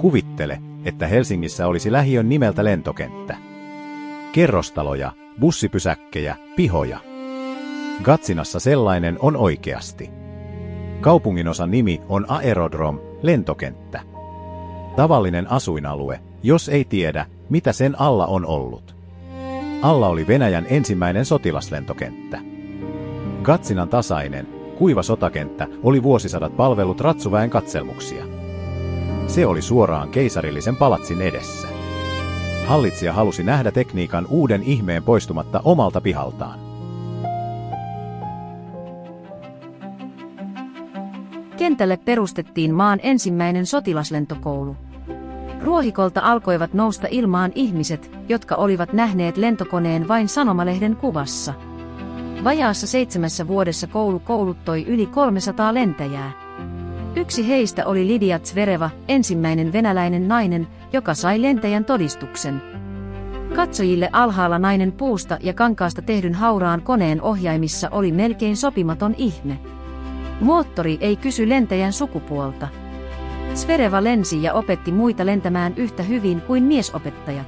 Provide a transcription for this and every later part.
Kuvittele, että Helsingissä olisi lähiön nimeltä lentokenttä. Kerrostaloja, bussipysäkkejä, pihoja. Gatsinassa sellainen on oikeasti. Kaupunginosan nimi on Aerodrom, lentokenttä. Tavallinen asuinalue, jos ei tiedä, mitä sen alla on ollut. Alla oli Venäjän ensimmäinen sotilaslentokenttä. Gatsinan tasainen, kuiva sotakenttä oli vuosisadat palvellut ratsuväen katselmuksia. Se oli suoraan keisarillisen palatsin edessä. Hallitsija halusi nähdä tekniikan uuden ihmeen poistumatta omalta pihaltaan. Kentälle perustettiin maan ensimmäinen sotilaslentokoulu. Ruohikolta alkoivat nousta ilmaan ihmiset, jotka olivat nähneet lentokoneen vain sanomalehden kuvassa. Vajaassa 7 vuodessa koulu kouluttoi yli 300 lentäjää. Yksi heistä oli Lidia Zvereva, ensimmäinen venäläinen nainen, joka sai lentäjän todistuksen. Katsojille alhaalla nainen puusta ja kankaasta tehdyn hauraan koneen ohjaimissa oli melkein sopimaton ihme. Moottori ei kysy lentäjän sukupuolta. Zvereva lensi ja opetti muita lentämään yhtä hyvin kuin miesopettajat.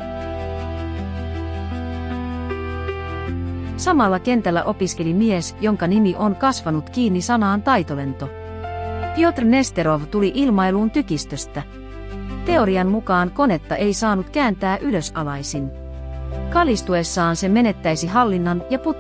Samalla kentällä opiskeli mies, jonka nimi on kasvanut kiinni sanaan taitolento. Piotr Nesterov tuli ilmailuun tykistöstä. Teorian mukaan konetta ei saanut kääntää ylösalaisin. Kalistuessaan se menettäisi hallinnan ja putoaisi.